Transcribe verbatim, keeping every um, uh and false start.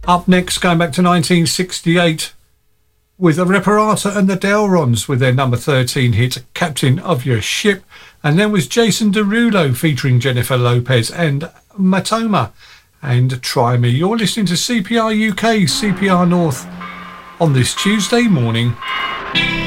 Up next, going back to nineteen sixty-eight, with a Reparata and the Delrons with their number thirteen hit, Captain of Your Ship. And then was Jason Derulo featuring Jennifer Lopez and Matoma and Try Me. You're listening to C P R U K, C P R North on this Tuesday morning.